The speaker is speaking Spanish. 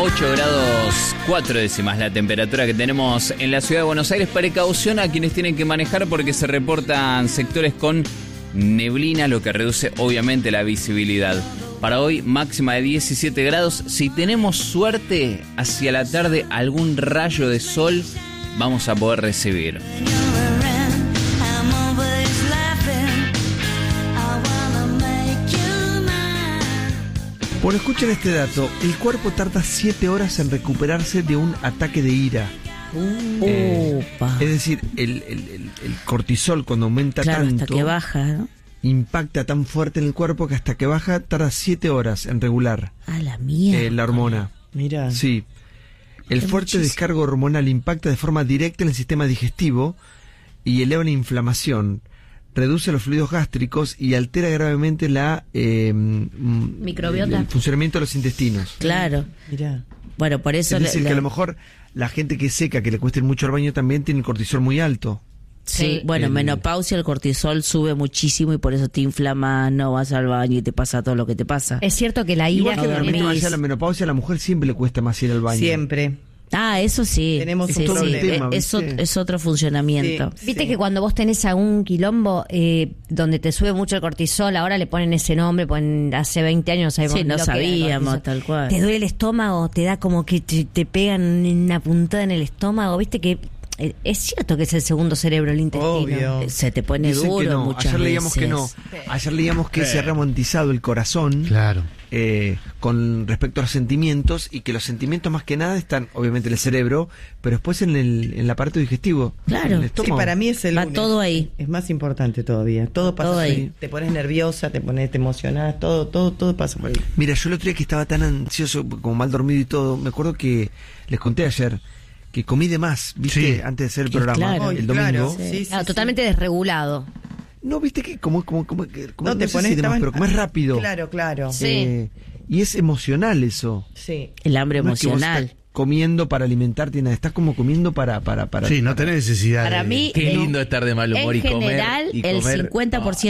8 grados 4 décimas la temperatura que tenemos en la ciudad de Buenos Aires. Precaución a quienes tienen que manejar porque se reportan sectores con neblina, lo que reduce obviamente la visibilidad. Para hoy máxima de 17 grados. Si tenemos suerte, hacia la tarde algún rayo de sol vamos a poder recibir. Bueno, escuchen este dato. El cuerpo tarda 7 horas en recuperarse de un ataque de ira. Es decir, el cortisol cuando aumenta tanto, hasta que baja, ¿no? Impacta tan fuerte en el cuerpo que hasta que baja tarda 7 horas en regular. A la mierda. La hormona. Mira. Sí. El fuerte descargo hormonal impacta de forma directa en el sistema digestivo y eleva la inflamación, reduce los fluidos gástricos y altera gravemente la microbiota, el funcionamiento de los intestinos. Claro. Mirá. Bueno, por eso Es decir, que a lo mejor la gente que es seca, que le cuesta ir mucho al baño, también tiene el cortisol muy alto. Sí, bueno, menopausia, el cortisol sube muchísimo y por eso te inflama, no vas al baño y te pasa todo lo que te pasa. Es cierto que la ira... Igual que realmente más allá de la menopausia, a la mujer siempre le cuesta más ir al baño. Siempre. Ah, eso sí. Tenemos sí, un problema, tema, es otro funcionamiento. Sí. Viste que cuando vos tenés algún quilombo donde te sube mucho el cortisol, ahora le ponen ese nombre, hace 20 años sabíamos Sí, no lo que era el sabíamos, cortisol. tal cual. Te duele el estómago, te da como que te pegan una puntada en el estómago, viste que es cierto que es el segundo cerebro, el intestino. Obvio. Se te pone Dicen duro que no. muchas Ayer leíamos veces. que no. Ayer leíamos que se ha remontizado el corazón. Claro. Con respecto a los sentimientos, y que los sentimientos más que nada están obviamente en el cerebro, pero después en el aparato digestivo. Claro. En el Sí, estómago. para mí es el Va lunes. todo ahí. Es más importante todavía. Todo pasa Todo por ahí. ahí. Te pones nerviosa, te emocionás, todo pasa por ahí. Mira, yo el otro día que estaba tan ansioso, como mal dormido y todo, me acuerdo que les conté ayer que comí de más, ¿viste? Sí. Antes de hacer el Que programa, claro. el Claro, domingo. sí, Claro, totalmente desregulado. No, ¿viste que como No te sé pones si de más, pero comes rápido? Claro. Sí. Y es emocional eso. El hambre No es que vos emocional. estás comiendo para alimentarte, nada, estás como comiendo para Sí, no tenés necesidad. Para mí, Qué lindo estar de mal humor en y comer. general, y el comer. 50%